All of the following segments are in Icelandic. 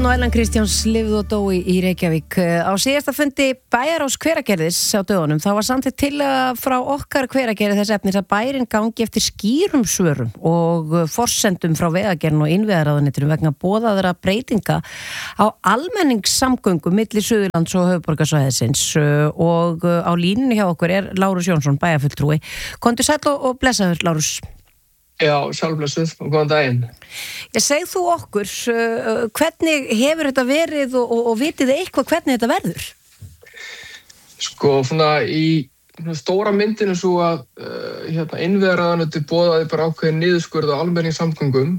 og Ellen Kristjáns lifðu og dói í Reykjavík. Á síðasta fundi bæjarráðs Hveragerðis á dögunum þá var samþykkt tillaga frá okkar Hveragerði þess efnis að bærinn gangi eftir skýrum svörum og forsendum frá Vegagerðinni og innviðaráðuneytinu vegna boðaðra breytinga á almenningssamgöngum milli Suðurlands og höfuðborgarsvæðisins og á línunni hjá okkur er Lárus Jónsson, bæjarfulltrúi. Komdu sæll og blessaður, Lárus. Já, sjálfblessuð og góðan daginn. Ég segi þú okkur, hvernig hefur þetta verið og vitið þið eitthvað hvernig þetta verður? Sko, svona í stóra myndinu svo að innviðaráðuneytið boðaði bara ákveðin niðurskurð á almenningssamgöngum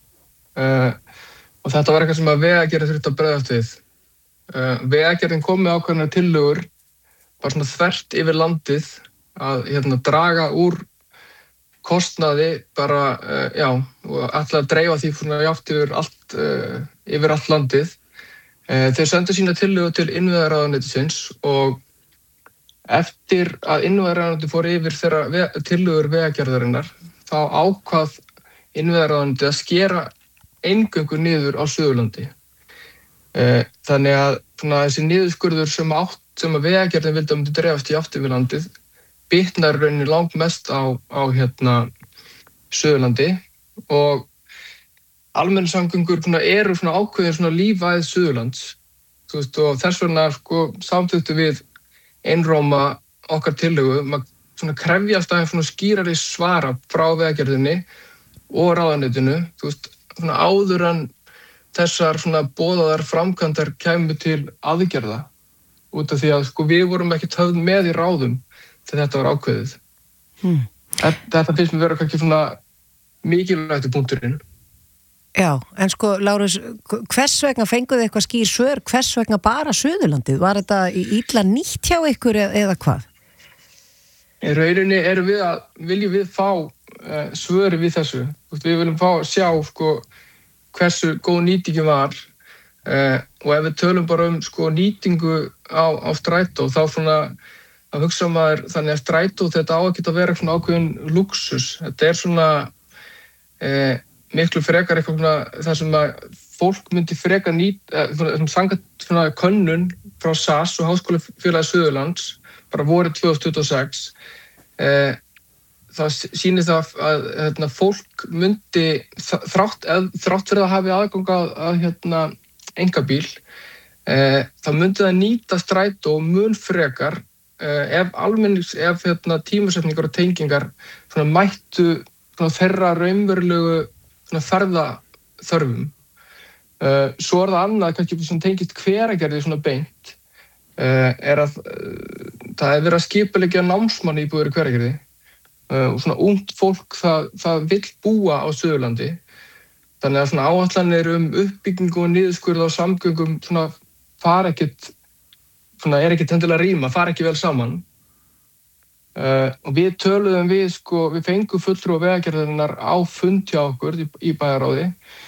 og þetta var eitthvað sem að Vegagerðin þurfti að bregðast við. Vegagerðin kom með ákveðnar tillögur bara svona þvert yfir landið að draga úr kostnaði bara, og ætla að dreifa því svona játt yfir allt landið. Þeir sendu sína tillögu til innviðaráðuneytisins og eftir að innviðaráðuneytið fór yfir þeirra tillögur Vegagerðarinnar, þá ákvað innviðaráðuneytið að skera eingöngu niður á Suðurlandi. Þannig að þessi niðurskurður sem að Vegagerðin vildi að myndi dreifast í átt yfir landið, bitnar rauninni langt mest á Suðurlandi og almenningssamgöngur eru ákveðin lífæð Suðurlands. Og þess vegna samþykktu við einróma okkar tillögu að krefjast aðeins skýrari svara frá Vegagerðinni og ráðuneytinu áður en þessar boðaðar framkvæmdar kæmu til aðgerða út af því að við vorum ekki höfð með í ráðum þegar þetta var ákveðið. Þetta finnst mér vera kannski mikilvægt punkturinn. Já, en Lárus, hvers vegna fenguð þið eitthvað skýr svör, hvers vegna bara Suðurlandið? Var þetta illa nýtt hjá ykkur eða hvað? Í rauninni viljum við fá svöri við þessu. Við viljum fá að sjá hversu góð nýtingin var og ef við tölum bara nýtingu á strætó þá hugsa maður þannig að strætó þetta á ekki að vera ákveðin lúxus. Þetta miklu frekar eitthvað þar sem að fólk myndi frekar nýta, samkvæmt könnun frá SAS og Háskólafélagi Suðurlands, bara vorið 2026, það sýnir það að fólk myndi, þrátt fyrir að hafi aðgang að einkabíl, þá myndi það nýta strætó mun frekar ef tímasetningar og tengingar mættu þeirra raunverulegu ferðaþörfum. Svo það annað, kannski sem tengist Hveragerði beint, að það verið að skipuleggja námsmannaíbúðir í Hveragerði og ungt fólk það vill búa á Suðurlandi. Þannig að áætlanir uppbyggingu og niðurskurð á samgöngum er ekkert endilega ríma, fara ekki vel saman. Og við töluðum við fengum fulltrúa Vegagerðarinnar á fund hjá okkur í bæjarráði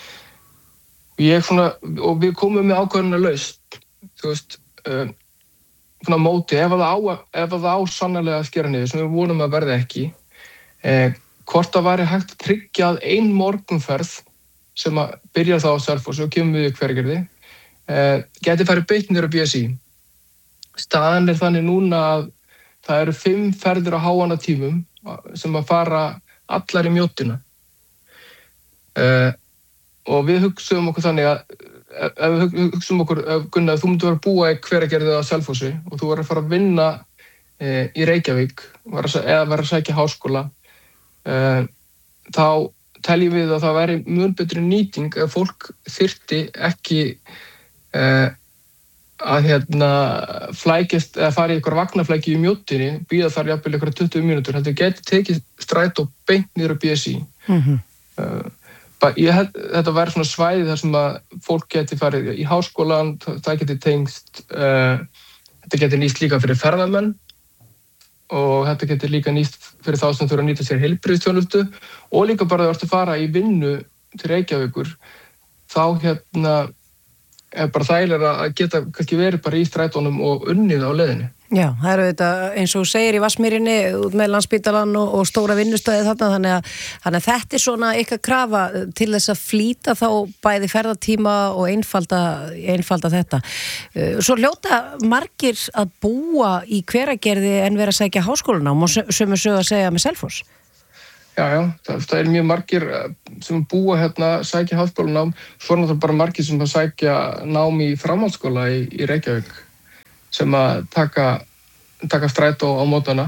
og við komum með ákveðna lausn, móti, ef það á sannarlega að skera niður, sem við vonum að verði ekki, hvort það væri hægt að tryggja að ein morgunferð sem að byrja þá á Selfossi og kemur við í Hveragerði, geti farið beint niður á BSI. Staðan þannig núna að það eru 5 ferðir á háannatímum sem að fara allar í Mjóddina. Og við hugsaum okkur þannig að ef við hugsaum okkur, Gunnar, þú myndir vera að búa í Hveragerði á Selfossi og þú verður að fara að vinna í Reykjavík eða vera að sækja háskóla, þá teljum við að það væri mun betri nýting ef fólk þyrfti ekki að flækjast eða fara í einhver vagnaflæki í Mjóddinni, bíða þar jafnvel einhverja 20 mínútur, heldur geti tekið strætó beint niður á BSI. Þetta væri svæði þar sem að fólk geti farið í háskólan, það geti tengst, þetta geti nýst líka fyrir ferðamenn og þetta geti líka nýst fyrir þá sem þurfa að nýta sér heilbrigðisþjónustu og líka bara það að fara í vinnu til Reykjavíkur, þá bara þægilega að geta kannski verið bara í strætónum og unnið á leiðinni. Já, það eru þetta eins og segir í Vatnsmýrinni út með Landspítalann og stóra vinnustæði þarna, þannig að þetta svona eitthvað krafa til þess að flýta þá bæði ferðatíma og einfalda þetta. Svo hljóta margir að búa í Hveragerði en vera að sækja háskólanám og sömu sög að segja með Selfoss. Já, það mjög margir sem búa hérna sækja háskólanám, svo náttúrulega bara margir sem sækja nám í framhaldsskóla í Reykjavík. Sem að taka strætó á mótana.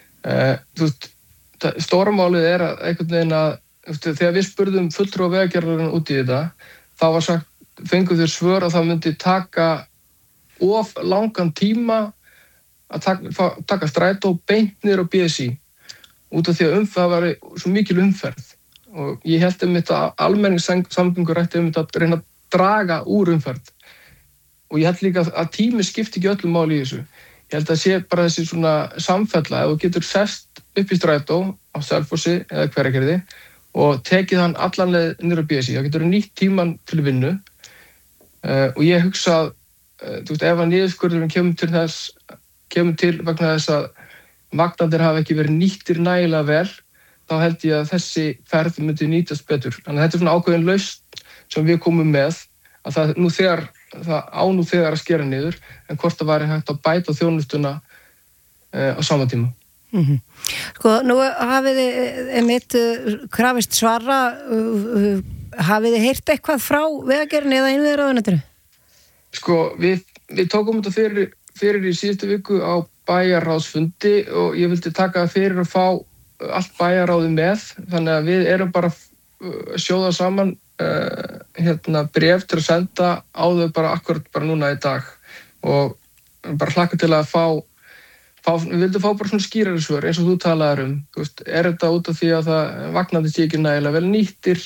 Stóra málið að einhvern veginn þegar við spurðum fulltrúa vegagerðarinnar út í þetta, þá var sagt, fengu þeir svör að það myndi taka of langan tíma að taka strætó beint niður á BSI, út af því að það var svo mikil umferð. Og ég held að almenningssamgöngur ætti að reyna að draga úr umferð. Og ég held líka að tími skipti ekki öllum máli í þessu. Ég held að sé bara þessi svona samfella, ef þú getur sest upp í strætó á Selfossi eða Hveragerði og tekið hann allan leið niður á BSI, þá getur þú nýtt tíman til vinnu. Og ég hugsa að, ef að niðurskurðurinn kemur til vegna þess að vagnarnir hafa ekki verið nýttir nægilega vel, þá held ég að þessi ferð myndi nýtast betur. Þannig að þetta svona ákveðin lausn sem við komum með, að það nú þegar að skera niður, en hvort það væri hægt að bæta þjónustuna á sama tíma. Sko, nú hafið þið krafist svara, hafið þið heyrt eitthvað frá Vegagerðinni eða innviðaráðuneytinu? Sko, við tókum þetta fyrir í síðustu viku á bæjarráðsfundi og ég vildi taka það fyrir að fá allt bæjarráðið með, þannig að við erum bara að sjóða saman bréf til að senda á þau bara akkurat bara núna í dag og bara hlakka til að við vildum fá bara svona skýrari svör eins og þú talaðir um. Þú veist, þetta út af því að vagnandi sé ekki nægilega vel nýttir?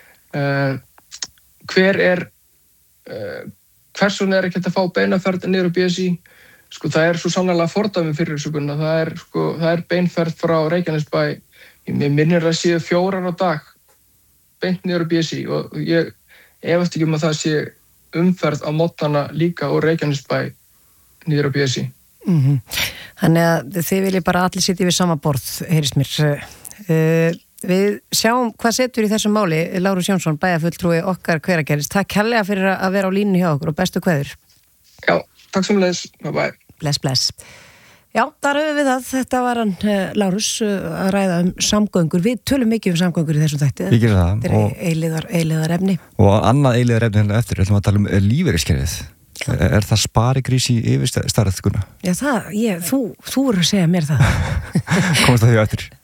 Hversun ekki hægt að fá beinaferð niður á BSI? Sko, það svo sannarlega fordæmi fyrir þessu gunna. Það er beinferð frá Reykjanesbæ, mér minnir að séu 4 á dag beint niður á BSI og ég efast ekki að það sé umferð á mótana líka úr Reykjanesbæ niður á BSI. Þannig að þið viljið bara allir sitja við sama borð, heyrist mér. Við sjáum hvað setur í þessu máli. Lárus Jónsson, bæjarfulltrúi okkar Hveragerðis. Takk kærlega fyrir að vera á línunni hjá okkur og bestu kveður. Já, takk sömuleiðis. Bye. Bless. Já, þar höfum við það. Þetta var hann Lárus að ræða samgöngur. Við tölum mikið samgöngur í þessum þætti. Við gerum það. Þetta eilíðar efni. Og annað eilíðar efni hérna eftir, ætlum að tala lífeyriskerfið. Er það sparigrís í yfirstarðskuna? Já, þú eru að segja mér það. Komast það því eftir.